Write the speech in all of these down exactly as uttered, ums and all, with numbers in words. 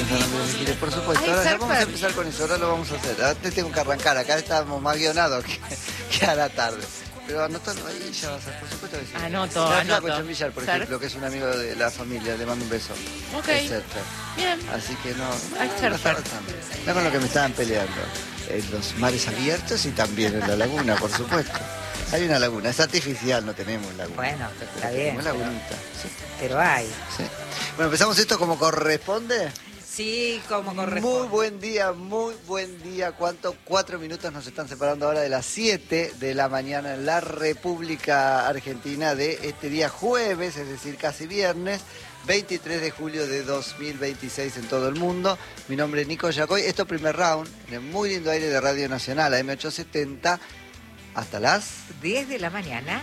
Fernández de Giles, por supuesto. Ay, Ahora ya Fer, vamos a Fer. empezar con eso, ahora lo vamos a hacer. Ahora te tengo que arrancar, acá estábamos más guionados que, que a la tarde. Pero anotalo ahí y ya vas a, por supuesto que sí. Anoto, Está anoto. Flaco Chomillar, por Fer. ejemplo, que es un amigo de la familia, le mando un beso. Ok. Etcétera. Bien. Así que no, Ay, no, Fer, no está Fer. pasando. No con lo que me estaban peleando. En los mares abiertos y también en la laguna, por supuesto. Hay una laguna, es artificial, no tenemos laguna. Bueno, está bien. Tenemos lagunita, sí, Pero hay. sí. Bueno, empezamos esto como corresponde. Sí, como corresponde. Muy buen día, muy buen día. ¿Cuánto? Cuatro minutos nos están separando ahora de las siete de la mañana en la República Argentina de este día jueves, es decir, casi viernes, veintitrés de julio de dos mil veintiséis en todo el mundo. Mi nombre es Nico Yacoy. Esto primer round, en el muy lindo aire de Radio Nacional, A M ochocientos setenta, hasta las... diez de la mañana.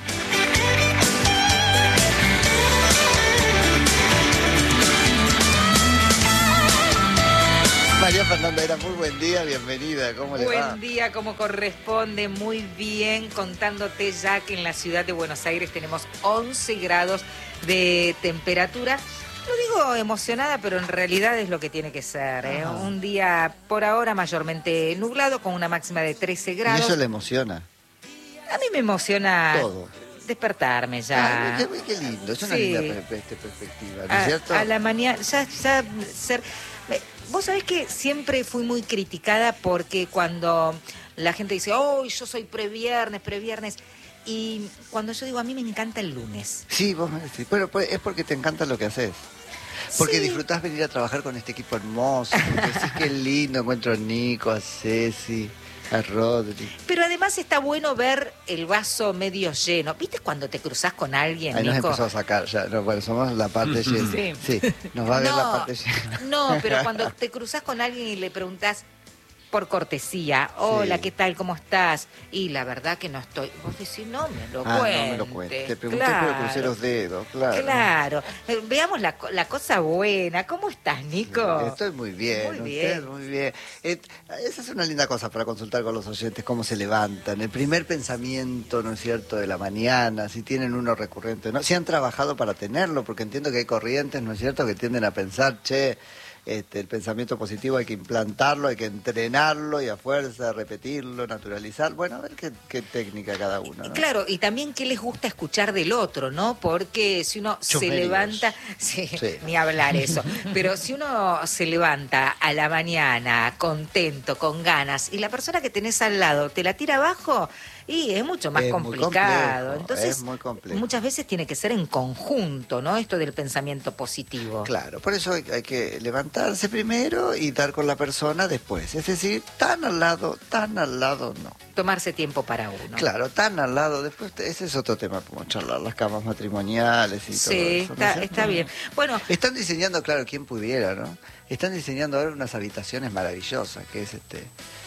María Fernanda Era, muy buen día, bienvenida, ¿cómo le va? Buen día, como corresponde, muy bien, contándote ya que en la ciudad de Buenos Aires tenemos once grados de temperatura. Lo digo emocionada, pero en realidad es lo que tiene que ser, ¿eh? Ajá. Un día por ahora mayormente nublado, con una máxima de trece Y grados. eso le emociona. A mí me emociona Todo. despertarme ya. Ay, qué, qué lindo, es una Sí. linda per- per- perspectiva, ¿no a, es cierto? a la mañana, ya, ya ser... me- Vos sabés que siempre fui muy criticada porque cuando la gente dice, oh, yo soy previernes, previernes, y cuando yo digo, a mí me encanta el lunes. Sí, vos me decís. Bueno, pues es porque te encanta lo que haces. Porque Sí. disfrutás venir a trabajar con este equipo hermoso. Porque decís que lindo, encuentro a Nico, a Ceci, a Rodri. Pero además está bueno ver el vaso medio lleno. ¿Viste cuando te cruzás con alguien, Ahí nos Nico? empezó a sacar ya. No, bueno, somos la parte llena. Sí. Sí, nos va a ver no, la parte llena. no, pero cuando te cruzás con alguien y le preguntás por cortesía, hola, Sí. ¿qué tal? ¿Cómo estás? Y la verdad que no estoy. Vos decís, no me lo Ah, cuentes. no me lo cuentes. Te pregunté, Claro. pero crucé los dedos, claro. Claro. Eh, Veamos la, co- la cosa buena. ¿Cómo estás, Nico? Estoy muy bien, Muy usted bien. muy bien. Eh, esa es una linda cosa para consultar con los oyentes, cómo se levantan, el primer pensamiento, ¿no es cierto?, de la mañana, si tienen uno recurrente, ¿no? Si han trabajado para tenerlo, porque entiendo que hay corrientes, ¿no es cierto?, que tienden a pensar, che, este, el pensamiento positivo hay que implantarlo, hay que entrenarlo y a fuerza repetirlo, naturalizar. Bueno, a ver qué, qué técnica cada uno, ¿no? Claro, y también qué les gusta escuchar del otro, ¿no? Porque si uno se Chusmeríos. levanta, sí, Sí. ni hablar eso, pero si uno se levanta a la mañana contento, con ganas, y la persona que tenés al lado te la tira abajo, y es mucho más Es muy complicado. complejo, Entonces, es muy complejo. muchas veces tiene que ser en conjunto, ¿no? Esto del pensamiento positivo. Claro, por eso hay, hay que levantarse primero y dar con la persona después. Es decir, tan al lado, tan al lado no. Tomarse tiempo para uno. Claro, tan al lado, después te- ese es otro tema, como charlar las camas matrimoniales y todo Sí, eso. ¿no es está, cierto? está bien. Bueno, Están diseñando, claro, quien pudiera, ¿no? Están diseñando ahora unas habitaciones maravillosas, que es este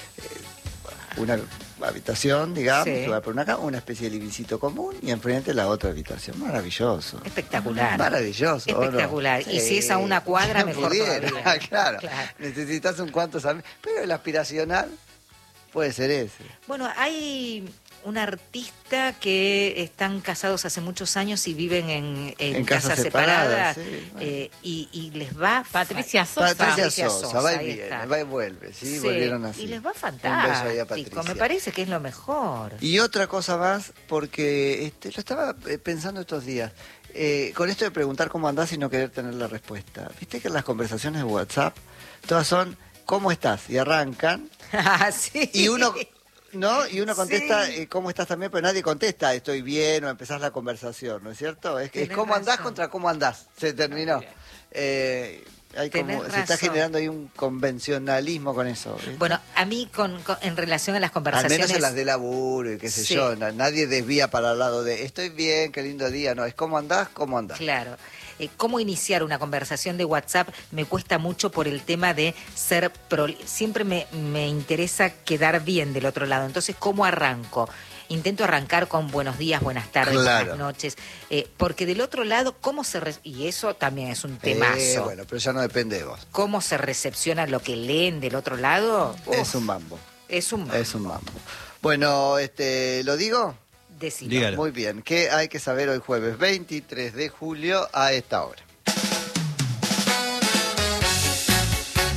eh, una habitación, digamos, Sí. que va por una cama, una especie de livingcito común y enfrente la otra habitación. Maravilloso. espectacular. Maravilloso. ¿o no? Espectacular. Y si Sí. es a una cuadra, Ya mejor pudiera, todavía. claro. Claro. Necesitas un cuantos amigos. Pero el aspiracional puede ser ese. Bueno, hay un artista que están casados hace muchos años y viven en, en En casas, casas separadas, separadas, sí, bueno. eh, y, y les va... Patricia fa- Sosa. Patricia Patricia Sosa, Sosa, va y ahí viene, está. va y vuelve, ¿sí? Sí, Volvieron así. y les va Un beso ahí a fantástico, Patricia. me parece que es lo mejor. Y otra cosa más, porque este, lo estaba eh, pensando estos días, eh, con esto de preguntar cómo andás y no querer tener la respuesta. Viste que en las conversaciones de WhatsApp, todas son, ¿cómo estás? Y arrancan, Ah, sí. y uno... ¿No? Y uno contesta, Sí. eh, ¿cómo estás también? Pero nadie contesta, estoy bien, o empezás la conversación, ¿no es cierto? Es, que es Tenés cómo andás razón. contra cómo andás. Se terminó. Eh, hay Tenés como, se está razón. generando ahí un convencionalismo con eso. ¿viste? Bueno, a mí con, con- en relación a las Al conversaciones... menos en las de laburo y qué sé Sí. yo, na- nadie desvía para el lado de estoy bien, qué lindo día, no, es cómo andás, cómo andás. Claro. Eh, cómo iniciar una conversación de WhatsApp me cuesta mucho por el tema de ser... proli- Siempre me, me interesa quedar bien del otro lado. Entonces, ¿cómo arranco? Intento arrancar con buenos días, buenas tardes, Claro. buenas noches. Eh, porque del otro lado, ¿cómo se... re- Y eso también es un temazo. Eh, bueno, pero ya no depende de vos. ¿Cómo se recepciona lo que leen del otro lado? Uf, Es un mambo, Es un... es un mambo. Bueno, este, ¿lo digo? Decilo. Dígalo. Muy bien, ¿qué hay que saber hoy jueves veintitrés de julio a esta hora?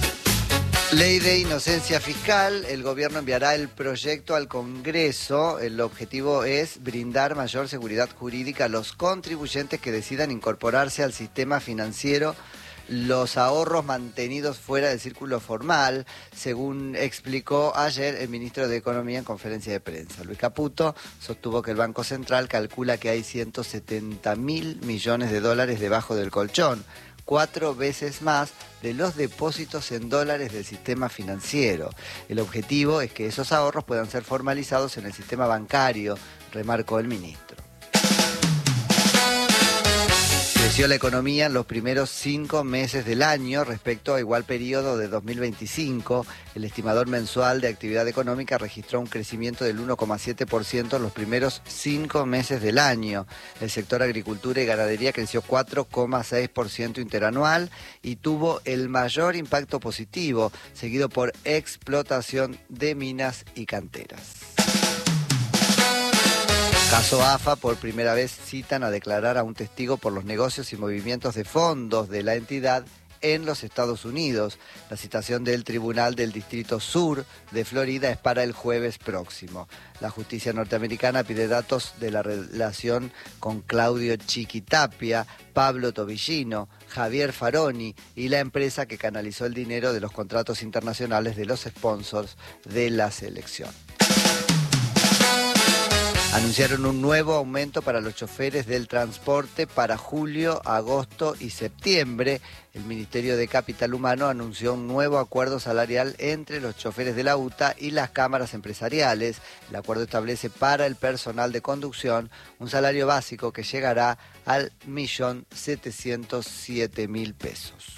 Ley de inocencia fiscal, el gobierno enviará el proyecto al Congreso. El objetivo es brindar mayor seguridad jurídica a los contribuyentes que decidan incorporarse al sistema financiero los ahorros mantenidos fuera del círculo formal, según explicó ayer el ministro de Economía en conferencia de prensa. Luis Caputo sostuvo que el Banco Central calcula que hay ciento setenta mil millones de dólares debajo del colchón, cuatro veces más de los depósitos en dólares del sistema financiero. El objetivo es que esos ahorros puedan ser formalizados en el sistema bancario, remarcó el ministro. Creció la economía en los primeros cinco meses del año respecto a igual periodo de dos mil veinticinco. El estimador mensual de actividad económica registró un crecimiento del uno coma siete por ciento en los primeros cinco meses del año. El sector agricultura y ganadería creció cuatro coma seis por ciento interanual y tuvo el mayor impacto positivo, seguido por explotación de minas y canteras. Caso A F A, por primera vez citan a declarar a un testigo por los negocios y movimientos de fondos de la entidad en los Estados Unidos. La citación del Tribunal del Distrito Sur de Florida es para el jueves próximo. La justicia norteamericana pide datos de la relación con Claudio Chiquitapia, Pablo Tobillino, Javier Faroni y la empresa que canalizó el dinero de los contratos internacionales de los sponsors de la selección. Anunciaron un nuevo aumento para los choferes del transporte para julio, agosto y septiembre. El Ministerio de Capital Humano anunció un nuevo acuerdo salarial entre los choferes de la U T A y las cámaras empresariales. El acuerdo establece para el personal de conducción un salario básico que llegará al millón setecientos siete mil pesos.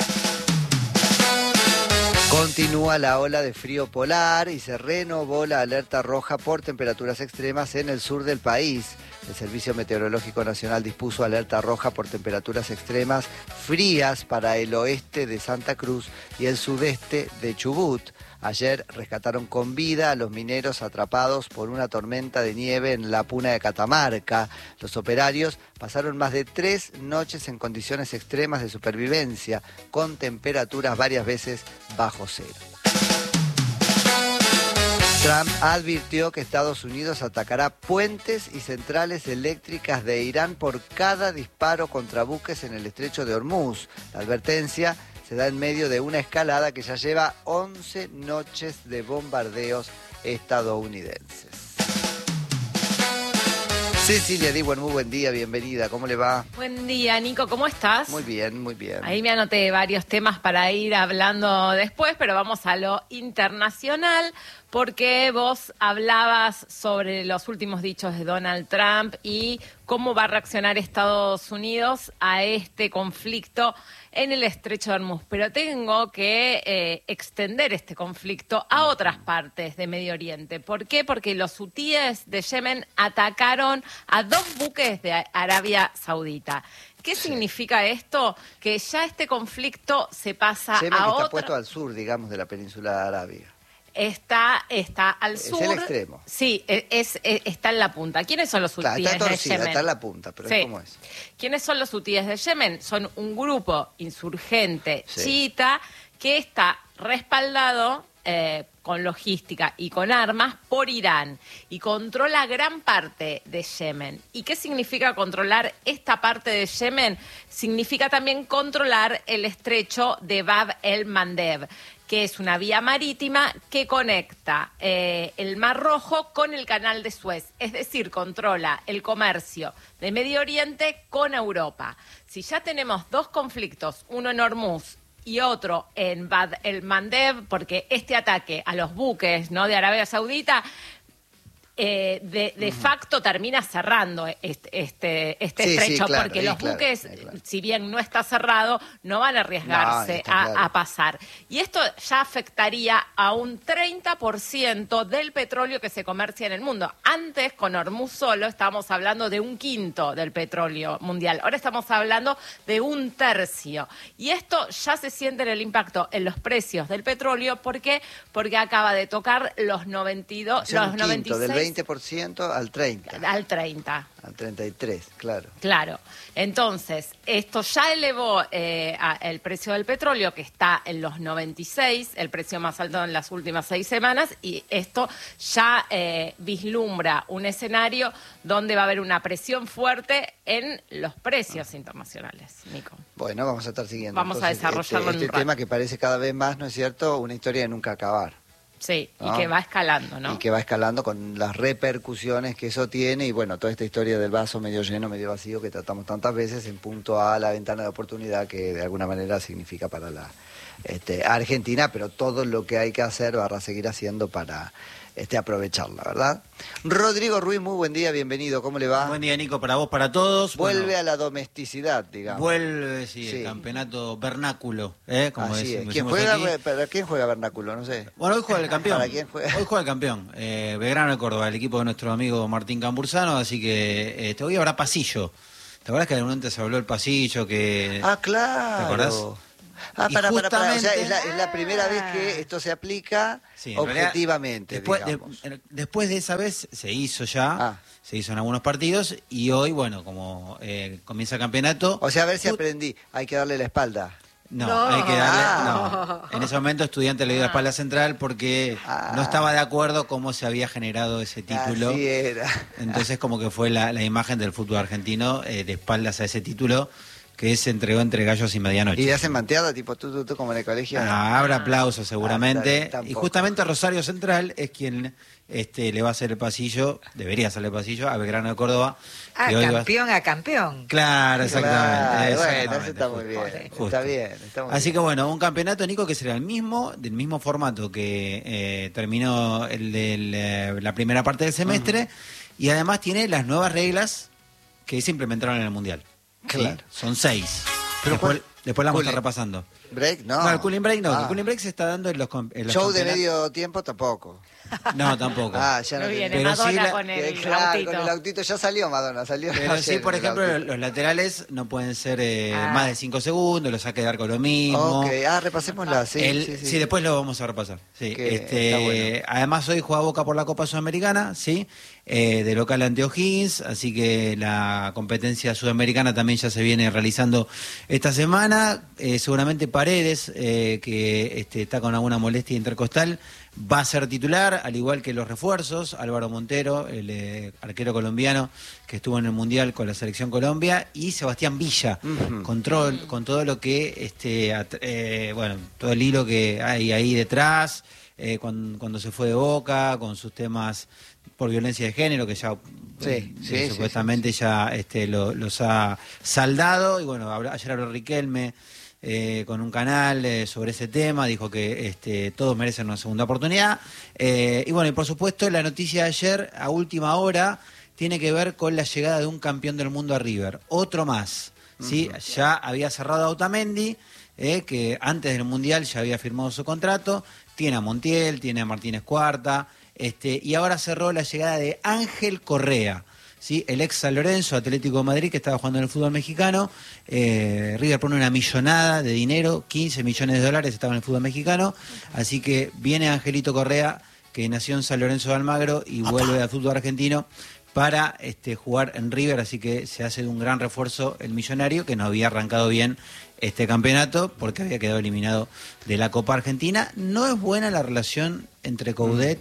Continúa la ola de frío polar y se renovó la alerta roja por temperaturas extremas en el sur del país. El Servicio Meteorológico Nacional dispuso alerta roja por temperaturas extremas frías para el oeste de Santa Cruz y el sudeste de Chubut. Ayer rescataron con vida a los mineros atrapados por una tormenta de nieve en la Puna de Catamarca. Los operarios pasaron más de tres noches en condiciones extremas de supervivencia, con temperaturas varias veces bajo cero. Trump advirtió que Estados Unidos atacará puentes y centrales eléctricas de Irán por cada disparo contra buques en el estrecho de Hormuz. La advertencia se da en medio de una escalada que ya lleva once noches de bombardeos estadounidenses. Cecilia Diwan, muy buen día, bienvenida, ¿cómo le va? Buen día, Nico, ¿cómo estás? Muy bien, muy bien. Ahí me anoté varios temas para ir hablando después, pero vamos a lo internacional, porque vos hablabas sobre los últimos dichos de Donald Trump y cómo va a reaccionar Estados Unidos a este conflicto en el estrecho de Hormuz. Pero tengo que eh, extender este conflicto a otras partes de Medio Oriente. ¿Por qué? Porque los hutíes de Yemen atacaron a dos buques de Arabia Saudita. ¿Qué sí. significa esto? Que ya este conflicto se pasa Yemen a está otra... puesto al sur, digamos, de la península de Arabia. Está, está al es sur. Es el extremo. Sí, es, es, está en la punta. ¿Quiénes son los hutíes está, está de torcida, Yemen? Está en la punta, pero sí. es como es. ¿Quiénes son los hutíes de Yemen? Son un grupo insurgente sí. chiita que está respaldado eh, con logística y con armas por Irán y controla gran parte de Yemen. ¿Y qué significa controlar esta parte de Yemen? Significa también controlar el estrecho de Bab el-Mandeb, que es una vía marítima que conecta eh, el Mar Rojo con el Canal de Suez. Es decir, controla el comercio de Medio Oriente con Europa. Si ya tenemos dos conflictos, uno en Hormuz y otro en Bab el-Mandeb, porque este ataque a los buques, ¿no?, de Arabia Saudita eh, de, de facto termina cerrando este, este, este sí, estrecho, sí, claro, porque sí, los claro, buques, sí, claro. si bien no está cerrado, no van a arriesgarse no, está a, claro. a pasar. Y esto ya afectaría a un treinta por ciento del petróleo que se comercia en el mundo. Antes, con Hormuz solo, estábamos hablando de un quinto del petróleo mundial. Ahora estamos hablando de un tercio. Y esto ya se siente en el impacto en los precios del petróleo. ¿Por qué? Porque acaba de tocar los noventa y dos, o sea, los un noventa y quinto, seis... del veinte por ciento al treinta. Al treinta. Al treinta y tres, claro. Claro. Entonces, esto ya elevó eh, a, el precio del petróleo, que está en los noventa y seis, el precio más alto en las últimas seis semanas, y esto ya eh, vislumbra un escenario donde va a haber una presión fuerte en los precios internacionales, Nico. Bueno, vamos a estar siguiendo. Vamos Entonces, a desarrollarlo este, en un este tema rato. que parece cada vez más, ¿no es cierto?, una historia de nunca acabar. Sí, ¿no? y que va escalando, ¿no? Y que va escalando con las repercusiones que eso tiene y bueno, toda esta historia del vaso medio lleno, medio vacío que tratamos tantas veces en punto a la ventana de oportunidad que de alguna manera significa para la este, Argentina, pero todo lo que hay que hacer va a seguir haciendo para este, aprovecharla, ¿verdad? Rodrigo Ruiz, muy buen día, bienvenido, ¿cómo le va? Buen día, Nico, para vos, para todos. Vuelve Bueno, a la domesticidad, digamos. Vuelve, sí, Sí. el campeonato vernáculo, ¿eh? Como Así decimos, es. ¿Quién decimos juega, aquí. ¿Para quién juega Vernáculo? No sé. Bueno, hoy juega el campeón. ¿Para quién juega? Hoy juega el campeón. Eh, Belgrano de Córdoba, el equipo de nuestro amigo Martín Cambursano, así que este, hoy habrá pasillo. ¿Te acuerdas que en algún momento se habló del pasillo? Que... Ah, claro. ¿Te acordás? Ah, Y para, para, para. O sea, justamente- es la, es la primera vez que esto se aplica Sí, en realidad, objetivamente, después, de, digamos. eh, después de esa vez se hizo ya, Ah. se hizo en algunos partidos y hoy, bueno, como eh, comienza el campeonato... O sea, a ver si Ju- aprendí. Hay que darle la espalda. No, No. hay que darle. Ah. No. En ese momento, estudiante le dio la espalda central porque Ah. no estaba de acuerdo cómo se había generado ese título. Así era. Entonces, como que fue la, la imagen del fútbol argentino eh, de espaldas a ese título que se entregó entre gallos y medianoche. Y le hacen manteada, tipo tú, tú, tú, como en el colegio. Ah, habrá aplausos Ah, seguramente. está bien, y tampoco. justamente Rosario Central es quien este, le va a hacer el pasillo, debería hacerle el pasillo a Belgrano de Córdoba. Ah, que hoy va- campeón a campeón. Claro, exactamente. Claro, bueno, exactamente. eso está muy bien. Justo. Está bien. Está muy Así bien. que bueno, un campeonato, Nico, que será el mismo, del mismo formato que eh, terminó el de la primera parte del semestre, y además tiene las nuevas reglas que se implementaron en el Mundial. ¿sí? Claro. Son seis. Pero después, ¿cuál? después la vamos a Cooling- estar repasando. Break, no. No, el cooling break no, Ah. el cooling break se está dando en los, com- en los Show de campeonatos. medio tiempo tampoco. No, tampoco. Ah, ya no No viene tiene- Pero sí Madonna la- con Que, el claro, autito. con el autito ya salió Madonna, salió. Pero ayer sí, por en el ejemplo, autito. los laterales no pueden ser eh, Ah. más de cinco segundos, los saque de arco lo mismo. Ok, ah, repasémosla, sí, El- sí, sí. sí, después lo vamos a repasar. Sí, Que este, está bueno. Además, hoy juega Boca por la Copa Sudamericana, sí, eh, de local ante O'Higgins, así que la competencia sudamericana también ya se viene realizando esta semana. Eh, seguramente Paredes, eh, que este, está con alguna molestia intercostal, va a ser titular, al igual que los refuerzos, Álvaro Montero, el eh, arquero colombiano que estuvo en el Mundial con la Selección Colombia, y Sebastián Villa, Ujú. con, tro- con todo lo que, este, at- eh, bueno, todo el hilo que hay ahí detrás, eh, cuando, cuando se fue de Boca, con sus temas por violencia de género, que ya Sí, eh, sí, sí, supuestamente ya este, lo- los ha saldado, y bueno, habla- ayer habló Riquelme, eh, con un canal eh, sobre ese tema, dijo que este, todos merecen una segunda oportunidad. Eh, y bueno, y por supuesto la noticia de ayer, a última hora, tiene que ver con la llegada de un campeón del mundo a River, otro más. ¿sí? Ya había cerrado a Otamendi, eh, que antes del Mundial ya había firmado su contrato, tiene a Montiel, tiene a Martínez Cuarta, este, y ahora cerró la llegada de Ángel Correa. ¿sí? El ex San Lorenzo, Atlético de Madrid, que estaba jugando en el fútbol mexicano. Eh, River pone una millonada de dinero, quince millones de dólares, estaba en el fútbol mexicano. Así que viene Angelito Correa, que nació en San Lorenzo de Almagro y vuelve al fútbol argentino para este, jugar en River. Así que se hace de un gran refuerzo el millonario, que no había arrancado bien este campeonato porque había quedado eliminado de la Copa Argentina. No es buena la relación entre Coudet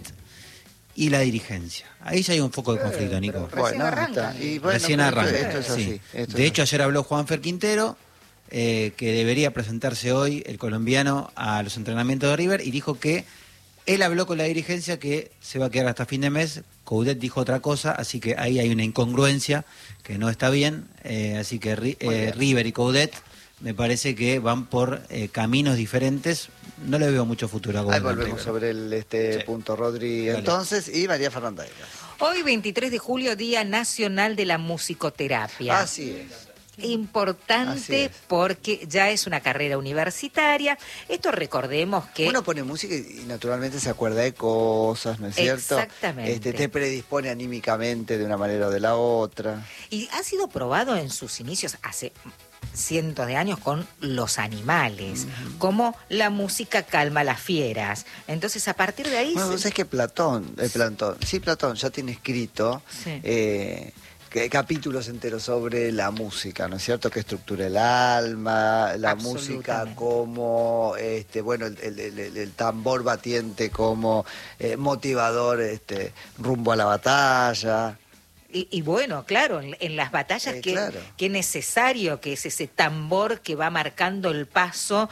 y la dirigencia. Ahí ya hay un foco de conflicto, Nico. Recién Bueno, arranca. está. Y bueno, Recién pero arranca. Esto, esto es así. sí. esto De es hecho, así. ayer habló Juanfer Quintero, eh, que debería presentarse hoy el colombiano a los entrenamientos de River, y dijo que él habló con la dirigencia que se va a quedar hasta fin de mes. Coudet dijo otra cosa, así que ahí hay una incongruencia que no está bien. Eh, así que Ri- Muy eh, bien. River y Coudet me parece que van por eh, caminos diferentes. No le veo mucho futuro a Coudet Ahí en volvemos River. sobre el este Sí. punto, Rodri. Dale. Entonces, y María Fernanda. Hoy, veintitrés de julio, Día Nacional de la Musicoterapia. Así es. Así Importante es. porque ya es una carrera universitaria. Esto recordemos que... Uno pone música y naturalmente se acuerda de cosas, ¿no es cierto? Exactamente. Este, te predispone anímicamente de una manera o de la otra. Y ha sido probado en sus inicios hace cientos de años con los animales, uh-huh. Como la música calma a las fieras. Entonces, a partir de ahí... Bueno, se... vos sabés que Platón, eh, Platón, sí, Platón ya tiene escrito... Sí. Eh, que, capítulos enteros sobre la música, ¿no es cierto? Que estructura el alma, la música como, este, bueno, el, el, el, el tambor batiente como eh, motivador este, rumbo a la batalla. Y, y bueno, claro, en, en las batallas eh, que, claro. que necesario que es ese tambor que va marcando el paso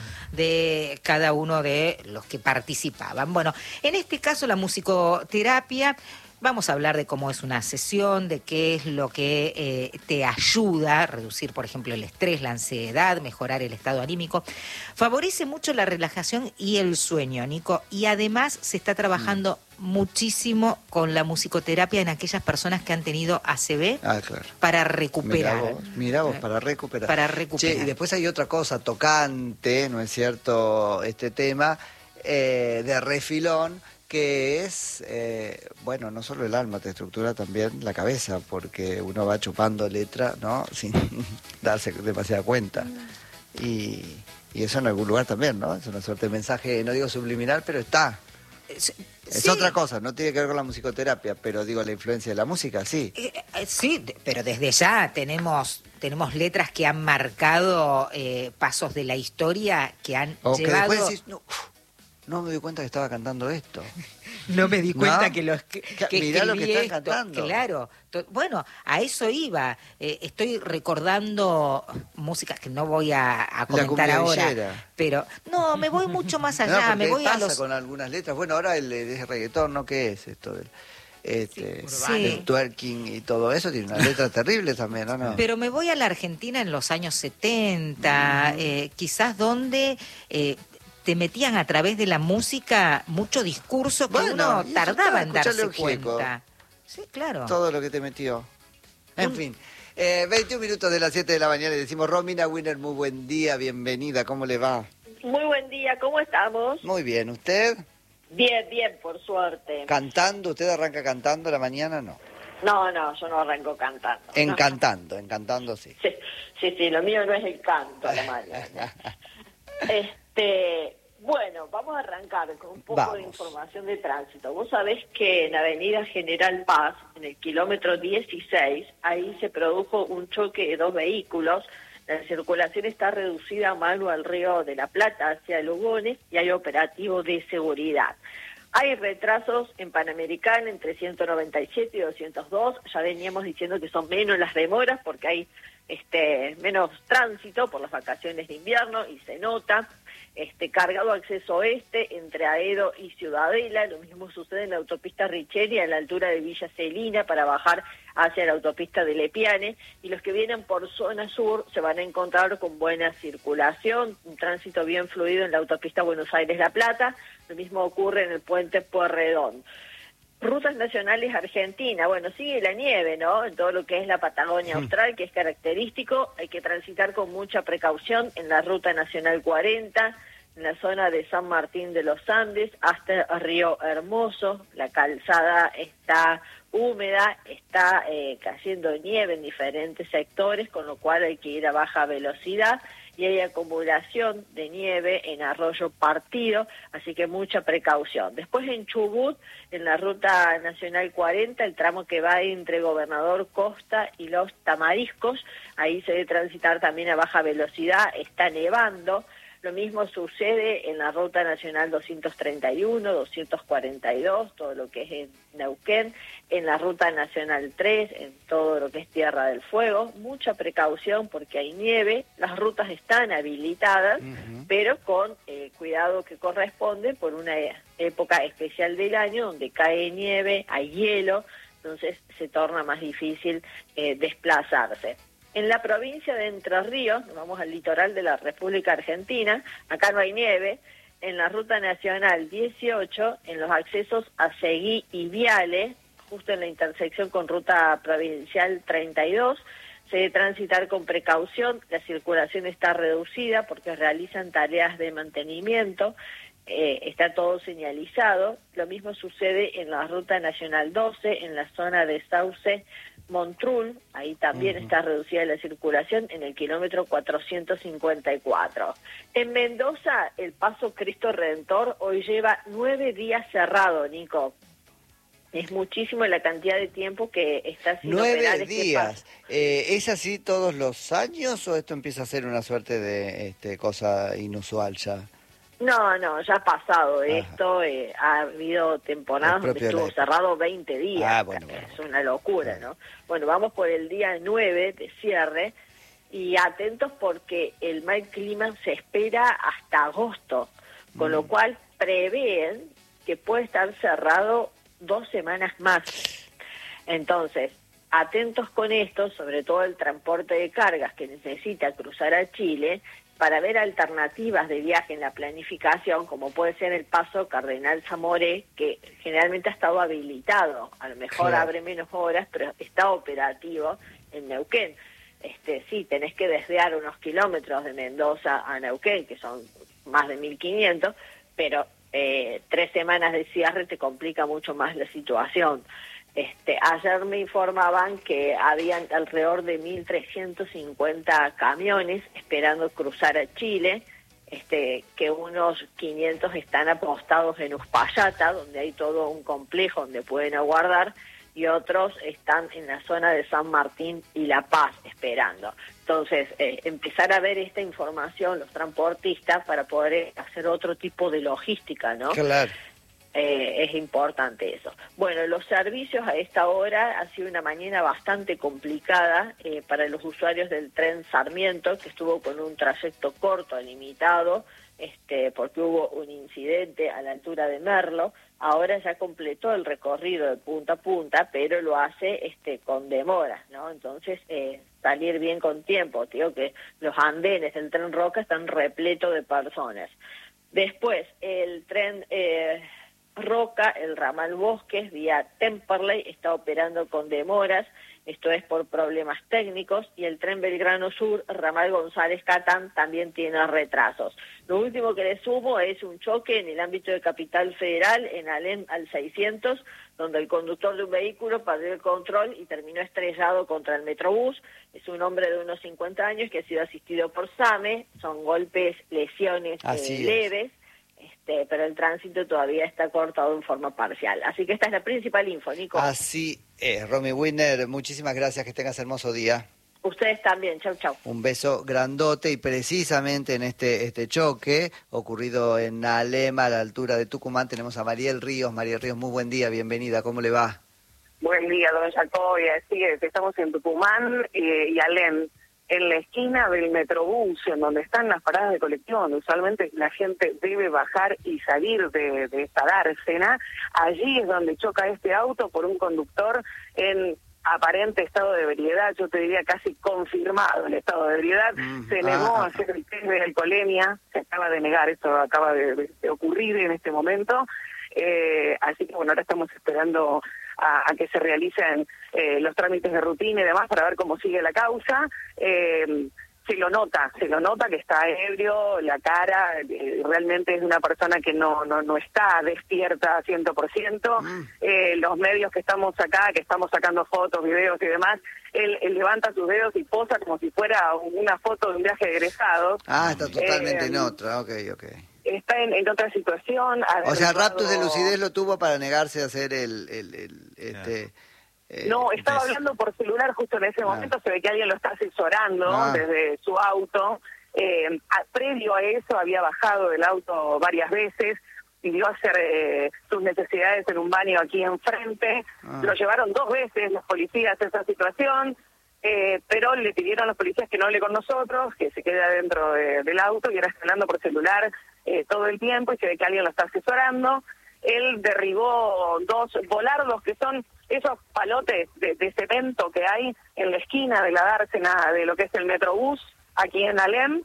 de cada uno de los que participaban. Bueno, en este caso la musicoterapia... Vamos a hablar de cómo es una sesión, de qué es lo que eh, te ayuda a reducir, por ejemplo, el estrés, la ansiedad, mejorar el estado anímico. Favorece mucho la relajación y el sueño, Nico. Y además se está trabajando mm. muchísimo con la musicoterapia en aquellas personas que han tenido A C V ah, claro. para recuperar. Mirá vos, mirá vos, para recuperar. Para recuperar. Che, y después hay otra cosa tocante, ¿no es cierto?, este tema eh, de refilón, que es, eh, bueno, no solo el alma, te estructura también la cabeza, porque uno va chupando letra, ¿no?, sin darse demasiada cuenta. Y, y eso en algún lugar también, ¿no? Es una suerte de mensaje, no digo subliminal, pero está. Es, es sí. Otra cosa, no tiene que ver con la musicoterapia, pero digo, la influencia de la música, sí. Eh, eh, sí, pero desde ya tenemos... Tenemos letras que han marcado eh, pasos de la historia que han o llevado... Que después decís, no, no me di cuenta que estaba cantando esto. No me di cuenta ¿No? que los que, que mirá lo que están esto. cantando. Claro. To, bueno, a eso iba. Eh, estoy recordando músicas que no voy a, a comentar ahora. Villera. Pero no, me voy mucho más allá. No, me voy pasa a los... con algunas letras. Bueno, ahora el, el reggaetón, ¿no? ¿Qué es esto del este, sí. el twerking y todo eso? Tiene una letra terrible también, ¿no? no? Pero me voy a la Argentina en los años setenta, mm. eh, quizás donde... Eh, te metían a través de la música mucho discurso que bueno, uno tardaba en darse cuenta. Sí, claro. Todo lo que te metió. En Un... fin, eh, veintiún minutos de las siete de la mañana y decimos, Romina Winner, muy buen día, bienvenida, ¿cómo le va? Muy buen día, ¿cómo estamos? Muy bien, ¿usted? Bien, bien, por suerte. ¿Cantando? ¿Usted arranca cantando la mañana? No. No, no, yo no arranco cantando. Encantando, no. encantando sí. sí. Sí, sí, lo mío no es el canto a la mañana. Este, bueno, vamos a arrancar con un poco vamos. de información de tránsito. Vos sabés que en Avenida General Paz, en el kilómetro dieciséis, ahí se produjo un choque de dos vehículos. La circulación está reducida a mano al Río de la Plata hacia Lugones y hay operativo de seguridad. Hay retrasos en Panamericana entre ciento noventa y siete y doscientos dos. Ya veníamos diciendo que son menos las demoras porque hay este menos tránsito por las vacaciones de invierno y se nota. Este cargado acceso oeste entre Aedo y Ciudadela. Lo mismo sucede en la autopista Richeri a la altura de Villa Celina para bajar hacia la autopista de Lepiane. Y los que vienen por zona sur se van a encontrar con buena circulación, un tránsito bien fluido en la autopista Buenos Aires-La Plata. Lo mismo ocurre en el puente Pueyrredón. Rutas nacionales Argentina, bueno, sigue la nieve, ¿no? En todo lo que es la Patagonia sí. Austral, que es característico, hay que transitar con mucha precaución en la Ruta Nacional cuarenta, en la zona de San Martín de los Andes, hasta Río Hermoso. La calzada está húmeda, está eh, cayendo nieve en diferentes sectores, con lo cual hay que ir a baja velocidad. Y hay acumulación de nieve en Arroyo Partido, así que mucha precaución. Después en Chubut, en la Ruta Nacional cuarenta, el tramo que va entre Gobernador Costa y Los Tamariscos, ahí se debe transitar también a baja velocidad, está nevando. Lo mismo sucede en la Ruta Nacional doscientos treinta y uno, doscientos cuarenta y dos, todo lo que es en Neuquén, en la Ruta Nacional tres, en todo lo que es Tierra del Fuego. Mucha precaución porque hay nieve, las rutas están habilitadas, uh-huh. pero con eh, cuidado que corresponde por una época especial del año donde cae nieve, hay hielo, entonces se torna más difícil eh, desplazarse. En la provincia de Entre Ríos, nos vamos al litoral de la República Argentina, acá no hay nieve. En la Ruta Nacional dieciocho, en los accesos a Seguí y Viale, justo en la intersección con Ruta Provincial treinta y dos, se debe transitar con precaución, la circulación está reducida porque realizan tareas de mantenimiento. eh, está todo señalizado. Lo mismo sucede en la Ruta Nacional doce, en la zona de Sauce Montrul, ahí también uh-huh. está reducida la circulación en el kilómetro cuatrocientos cincuenta y cuatro. En Mendoza, el paso Cristo Redentor hoy lleva nueve días cerrado, Nico. Es muchísimo la cantidad de tiempo que está sin Nueve operar este días. paso. Eh, ¿Es así todos los años o esto empieza a ser una suerte de este, cosa inusual ya? No, no, ya ha pasado Ajá. esto, eh, ha habido temporadas donde estuvo cerrado veinte días, ah, bueno, bueno. es una locura, ¿no? Bueno, vamos por el día nueve de cierre y atentos porque el mal clima se espera hasta agosto, con mm. lo cual prevén que puede estar cerrado dos semanas más. Entonces, atentos con esto, sobre todo el transporte de cargas que necesita cruzar a Chile, para ver alternativas de viaje en la planificación, como puede ser el paso Cardenal Zamoré, que generalmente ha estado habilitado, a lo mejor claro. abre menos horas, pero está operativo en Neuquén. Este, sí, tenés que desviar unos kilómetros de Mendoza a Neuquén, que son más de mil quinientos, pero eh, tres semanas de cierre te complica mucho más la situación. Este, ayer me informaban que habían alrededor de mil trescientos cincuenta camiones esperando cruzar a Chile, este, que unos quinientos están apostados en Uspallata, donde hay todo un complejo donde pueden aguardar, y otros están en la zona de San Martín y La Paz esperando. Entonces, eh, empezar a ver esta información los transportistas para poder hacer otro tipo de logística, ¿no? Claro. Eh, es importante eso. Bueno, los servicios a esta hora ha sido una mañana bastante complicada eh, para los usuarios del tren Sarmiento, que estuvo con un trayecto corto, limitado, este, porque hubo un incidente a la altura de Merlo. Ahora ya completó el recorrido de punta a punta, pero lo hace este, con demoras, ¿no? Entonces, eh, salir bien con tiempo. Te digo que los andenes del tren Roca están repletos de personas. Después, el tren... Eh, Roca, el ramal Bosques, vía Temperley, está operando con demoras, esto es por problemas técnicos, y el tren Belgrano Sur, ramal González Catán, también tiene retrasos. Lo último que le sumo es un choque en el ámbito de Capital Federal, en Alem al seiscientos, donde el conductor de un vehículo perdió el control y terminó estrellado contra el Metrobús. Es un hombre de unos cincuenta años que ha sido asistido por SAME, son golpes, lesiones eh, leves. Este, pero el tránsito todavía está cortado en forma parcial. Así que esta es la principal info, Nico. Así es, Romy Wiener, muchísimas gracias, que tengas hermoso día. Ustedes también, chau, chau. Un beso grandote, y precisamente en este este choque ocurrido en Alema, a la altura de Tucumán, tenemos a Mariel Ríos. Mariel Ríos, muy buen día, bienvenida, ¿cómo le va? Buen día, don Jacobi, así es, estamos en Tucumán eh, y Alem, en la esquina del Metrobús, en donde están las paradas de colectivo, donde usualmente la gente debe bajar y salir de, de esta dársena. Allí es donde choca este auto por un conductor en aparente estado de ebriedad, yo te diría casi confirmado el estado de ebriedad. Mm, se negó ah, a hacer el test de alcoholemia, se acaba de negar, esto acaba de, de, de ocurrir en este momento. Eh, así que bueno, ahora estamos esperando a, a que se realicen eh, los trámites de rutina y demás para ver cómo sigue la causa. Eh, se lo nota, se lo nota que está ebrio, la cara, eh, realmente es una persona que no no no está despierta cien por ciento. Mm. Eh, los medios que estamos acá, que estamos sacando fotos, videos y demás, él, él levanta sus dedos y posa como si fuera una foto de un viaje de egresados. Ah, está totalmente eh, en otra, ok, ok. Está en, en otra situación. O sea, raptos de lucidez lo tuvo para negarse a hacer el... el, el este... Eh, no, estaba entonces... hablando por celular justo en ese ah. momento, se ve que alguien lo está asesorando ah. desde su auto. Eh, a, previo a eso había bajado del auto varias veces, pidió hacer eh, sus necesidades en un baño aquí enfrente, ah. lo llevaron dos veces los policías a esa situación, eh, pero le pidieron a los policías que no hable con nosotros, que se quede adentro de, del auto, y era hablando por celular eh, todo el tiempo, y se ve que alguien lo está asesorando. Él derribó dos volardos, que son esos palotes de, de cemento que hay en la esquina de la dársena de lo que es el Metrobús, aquí en Alem,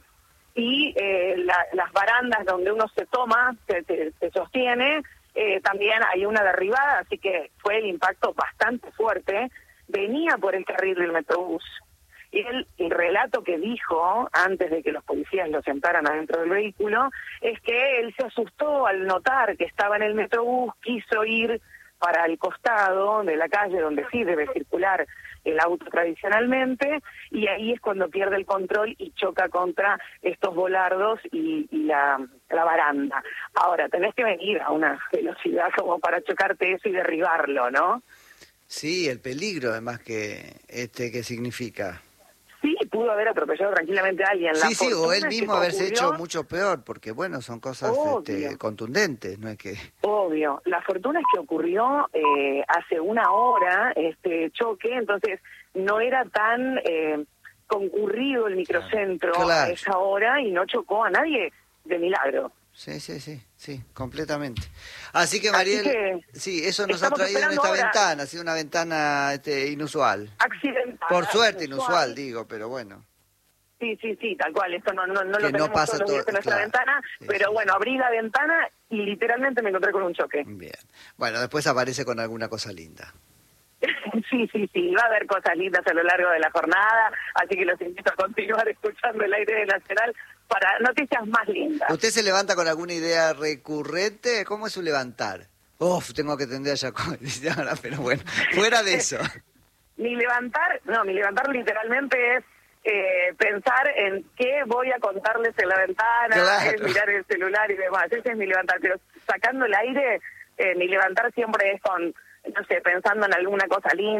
y eh, la, las barandas donde uno se toma, se, se, se sostiene, eh, también hay una derribada, así que fue el impacto bastante fuerte. Venía por el carril del Metrobús, Y él, el relato que dijo antes de que los policías lo sentaran adentro del vehículo es que él se asustó al notar que estaba en el Metrobús, quiso ir para el costado de la calle donde sí debe circular el auto tradicionalmente, y ahí es cuando pierde el control y choca contra estos volardos y, y la, la baranda. Ahora, tenés que venir a una velocidad como para chocarte eso y derribarlo, ¿no? Sí, el peligro además que este que significa. Sí, pudo haber atropellado tranquilamente a alguien. La Sí, sí, o él fortuna es mismo que haberse ocurrió- hecho mucho peor, porque bueno, son cosas este, Obvio. contundentes, no es que... Obvio. La fortuna es que ocurrió eh, hace una hora este choque, entonces no era tan eh, concurrido el microcentro Claro. a esa hora y no chocó a nadie de milagro. Sí, sí, sí, sí, completamente. Así que, Así Mariel, que sí, eso nos ha estamos traído en esperando esta ahora- ventana, ha sido una ventana este, inusual. Accidental. Por suerte, inusual. inusual, digo, pero bueno. Sí, sí, sí, tal cual. Esto no, no, no Que lo no tenemos pasa todos los días todo- en nuestra claro. ventana, Sí, pero sí, bueno, abrí la ventana y literalmente me encontré con un choque. Bien. Bueno, después aparece con alguna cosa linda. Sí, sí, sí, va a haber cosas lindas a lo largo de la jornada, así que los invito a continuar escuchando el aire de Nacional para noticias más lindas. ¿Usted se levanta con alguna idea recurrente? ¿Cómo es su levantar? Uf, tengo que tender a Jacob. Dice ahora, pero bueno, fuera de eso. Mi levantar, no, mi levantar literalmente es eh, pensar en qué voy a contarles en la ventana, Claro. es mirar el celular y demás. Ese es mi levantar, pero sacando el aire, eh, mi levantar siempre es con, no sé, pensando en alguna cosa linda.